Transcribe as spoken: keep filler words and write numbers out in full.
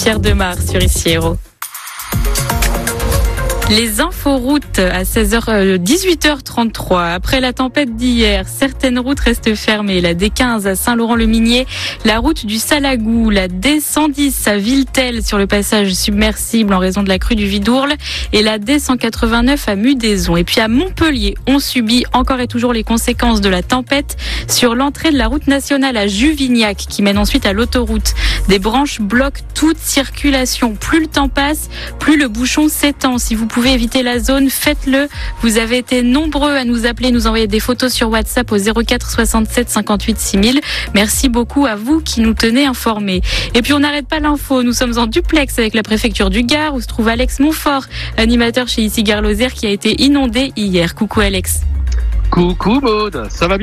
Pierre Demar sur Ici Héros. Les inforoutes à seize heures, dix-huit heures trente-trois. Après la tempête d'hier, certaines routes restent fermées. La D quinze à Saint-Laurent-le-Minier, la route du Salagou, la D cent dix à Villetel sur le passage submersible en raison de la crue du Vidourle et la D cent quatre-vingt-neuf à Mudaison. Et puis à Montpellier, on subit encore et toujours les conséquences de la tempête sur l'entrée de la route nationale à Juvignac qui mène ensuite à l'autoroute. Des branches bloquent toute circulation. Plus le temps passe, plus le bouchon s'étend. Si vous pouvez Vous pouvez éviter la zone, faites-le. Vous avez été nombreux à nous appeler, nous envoyer des photos sur WhatsApp au zéro quatre soixante-sept cinquante-huit six mille. Merci beaucoup à vous qui nous tenez informés. Et puis on n'arrête pas l'info, nous sommes en duplex avec la préfecture du Gard où se trouve Alex Montfort, animateur chez Ici Gare Lozère qui a été inondé hier. Coucou Alex. Coucou Maud, ça va bien?